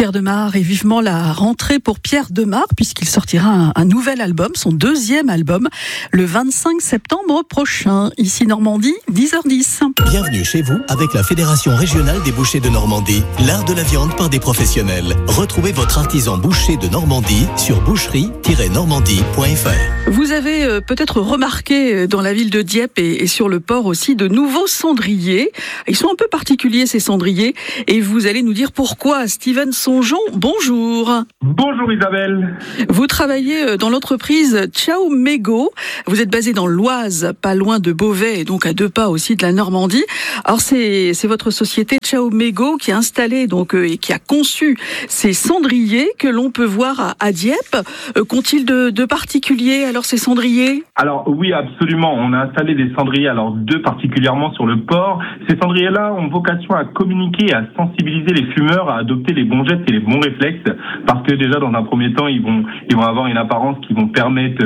Pierre Demar, et vivement la rentrée pour Pierre Demar puisqu'il sortira un nouvel album, son deuxième album, le 25 septembre prochain. Ici Normandie, 10h10. Bienvenue chez vous avec la Fédération régionale des bouchers de Normandie, l'art de la viande par des professionnels. Retrouvez votre artisan boucher de Normandie sur boucherie-normandie.fr. Vous avez peut-être remarqué dans la ville de Dieppe et sur le port aussi de nouveaux cendriers. Ils sont un peu particuliers ces cendriers et vous allez nous dire pourquoi. Steven Songeon, bonjour. Bonjour Isabelle. Vous travaillez dans l'entreprise Ciao Mego. Vous êtes basé dans l'Oise, pas loin de Beauvais et donc à 2 pas aussi de la Normandie. Alors c'est votre société Ciao Mego qui a installé et qui a conçu ces cendriers que l'on peut voir à Dieppe. Qu'ont-ils de particulier alors ces cendriers ? Alors oui, absolument. On a installé des cendriers, alors 2 particulièrement sur le port. Ces cendriers-là ont vocation à communiquer et à sensibiliser les fumeurs à adopter les bons gestes et les bons réflexes, parce que déjà dans un premier temps, ils vont avoir une apparence qui vont permettre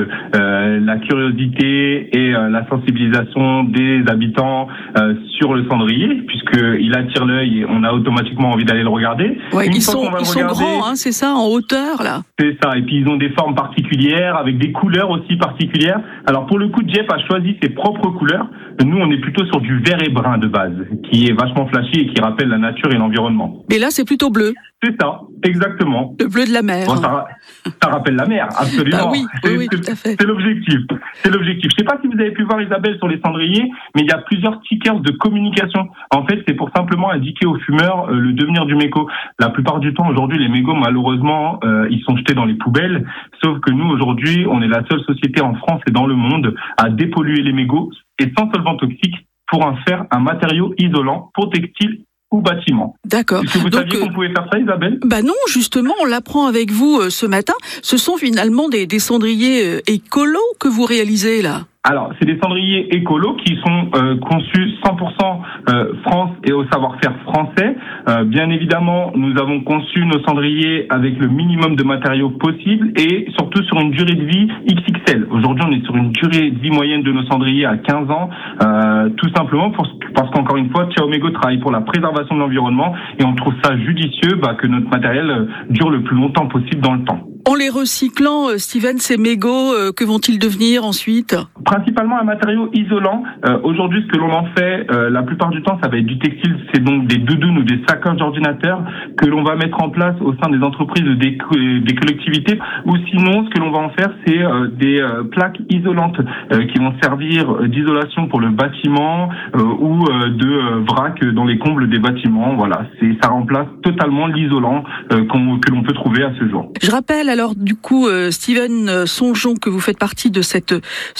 la curiosité et la sensibilisation des habitants sur le cendrier, puisqu'il attire l'œil et on a automatiquement envie d'aller le regarder. Ouais, ils sont grands, c'est ça, en hauteur là. C'est ça, et puis ils ont des formes particulières, avec des couleurs aussi particulières. Alors pour le coup, Dieppe a choisi ses propres couleurs. Nous, on est plutôt sur du vert et brun de base, qui est vachement flashy et qui rappelle la nature et l'environnement. Mais là, c'est plutôt bleu. C'est ça, exactement. Le bleu de la mer. Bon, ça rappelle la mer, absolument. Bah oui, tout à fait. C'est l'objectif. Je sais pas si vous avez pu voir, Isabelle, sur les cendriers, mais il y a plusieurs stickers de communication. En fait, c'est pour simplement indiquer aux fumeurs le devenir du mégot. La plupart du temps, aujourd'hui, les mégots, malheureusement, ils sont jetés dans les poubelles. Sauf que nous, aujourd'hui, on est la seule société en France et dans le monde à dépolluer les mégots et sans solvant toxique pour en faire un matériau isolant pour textile ou bâtiment. D'accord. Est-ce que vous saviez qu'on pouvait faire ça, Isabelle ? Bah non, justement, on l'apprend avec vous ce matin. Ce sont finalement des cendriers écolos que vous réalisez là. Alors, c'est des cendriers écolos qui sont conçus 100% France et au savoir-faire français. Bien évidemment, nous avons conçu nos cendriers avec le minimum de matériaux possible et surtout sur une durée de vie XXL. Aujourd'hui, on est sur une durée de vie moyenne de nos cendriers à 15 ans, tout simplement parce qu'encore une fois, Ciao Mego travaille pour la préservation de l'environnement et on trouve ça judicieux que notre matériel dure le plus longtemps possible dans le temps. En les recyclant, Steven, ces mégots, que vont-ils devenir ensuite ? Principalement un matériau isolant. Aujourd'hui, ce que l'on en fait, la plupart du temps, ça va être du textile. C'est donc des doudounes ou des sacoches d'ordinateur que l'on va mettre en place au sein des entreprises, des collectivités. Ou sinon, ce que l'on va en faire, c'est des plaques isolantes qui vont servir d'isolation pour le bâtiment ou de vrac dans les combles des bâtiments. Voilà, ça remplace totalement l'isolant que l'on peut trouver à ce jour. Je rappelle alors du coup, Steven Songeon, que vous faites partie de cette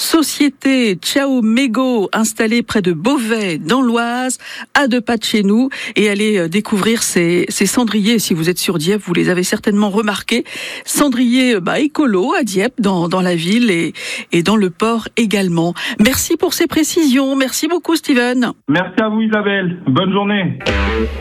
société Ciao Mego installée près de Beauvais dans l'Oise, à 2 pas de chez nous, et allez découvrir ces cendriers. Si vous êtes sur Dieppe, vous les avez certainement remarqués. Cendriers écolo à Dieppe, dans la ville et dans le port également. Merci pour ces précisions. Merci beaucoup, Steven. Merci à vous, Isabelle. Bonne journée.